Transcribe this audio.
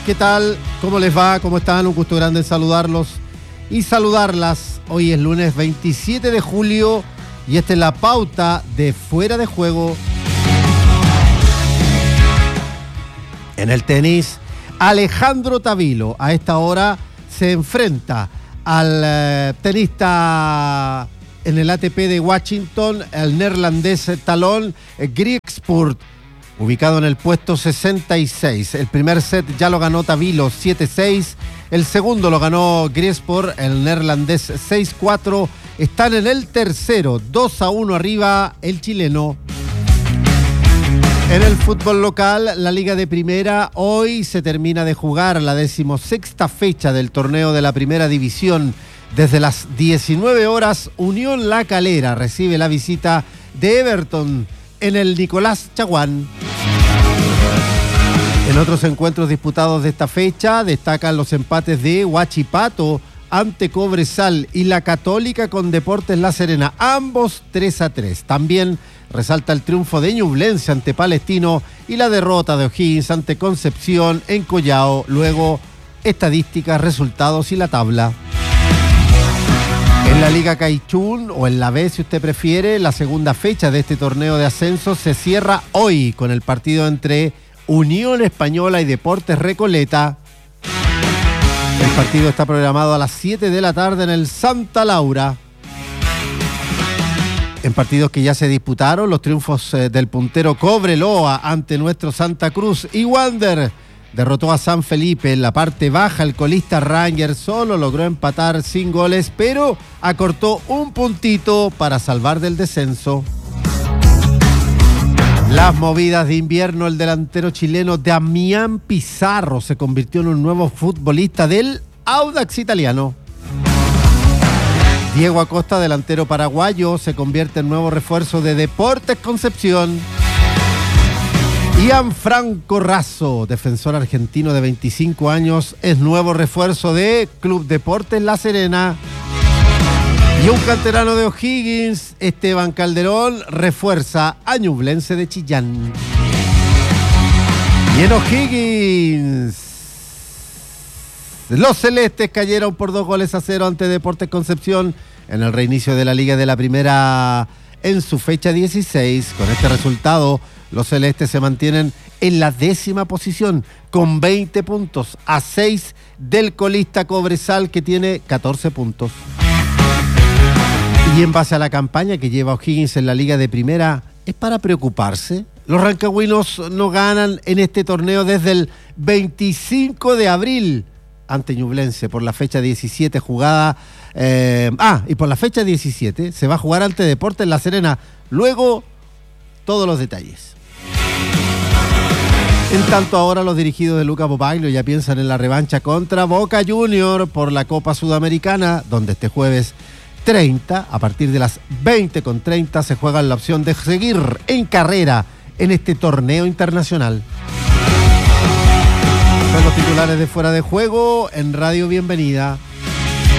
¿Qué tal? ¿Cómo les va? ¿Cómo están? Un gusto grande en saludarlos y saludarlas. Hoy es lunes 27 de julio y esta es la pauta de Fuera de Juego. En el tenis, Alejandro Tavilo a esta hora se enfrenta al tenista en el ATP de Washington, el neerlandés Talon Griekspoor, ubicado en el puesto 66. El primer set ya lo ganó Tavilo 7-6. El segundo lo ganó Griekspoor, el neerlandés 6-4. Están en el tercero, 2-1 arriba el chileno. En el fútbol local, la Liga de Primera, hoy se termina de jugar la 16ª fecha del torneo de la Primera División. Desde las 19 horas, Unión La Calera recibe la visita de Everton en el Nicolás Chaguán. En otros encuentros disputados de esta fecha, destacan los empates de Huachipato ante Cobresal y la Católica con Deportes La Serena, ambos 3-3. También resalta el triunfo de Ñublense ante Palestino y la derrota de O'Higgins ante Concepción en Collao. Luego, estadísticas, resultados y la tabla. En la Liga Caichún, o en la B si usted prefiere, la segunda fecha de este torneo de ascenso se cierra hoy con el partido entre Unión Española y Deportes Recoleta. El partido está programado a las 7 de la tarde en el Santa Laura. En partidos que ya se disputaron, los triunfos del puntero Cobreloa ante nuestro Santa Cruz y Wander derrotó a San Felipe. En la parte baja, el colista Rangers solo logró empatar sin goles, pero acortó un puntito para salvar del descenso. Las movidas de invierno, el delantero chileno Damián Pizarro se convirtió en un nuevo futbolista del Audax italiano. Diego Acosta, delantero paraguayo, se convierte en nuevo refuerzo de Deportes Concepción. Gianfranco Razo, defensor argentino de 25 años, es nuevo refuerzo de Club Deportes La Serena. Y un canterano de O'Higgins, Esteban Calderón, refuerza a Ñublense de Chillán. Y en O'Higgins, los celestes cayeron por 2-0 ante Deportes Concepción en el reinicio de la Liga de la Primera en su fecha 16. Con este resultado, los celestes se mantienen en la 10ª posición con 20 puntos, a 6 del colista Cobresal, que tiene 14 puntos. Y en base a la campaña que lleva O'Higgins en la Liga de Primera, ¿es para preocuparse? Los rancagüinos no ganan en este torneo desde el 25 de abril ante Ñublense por la fecha 17 jugada. Y por la fecha 17 se va a jugar ante Deportes La Serena. Luego, todos los detalles. En tanto, ahora los dirigidos de Luca Bobaglio ya piensan en la revancha contra Boca Junior por la Copa Sudamericana, donde este jueves 30, a partir de las 20:30, se juega la opción de seguir en carrera en este torneo internacional. Son los titulares de Fuera de Juego en Radio Bienvenida.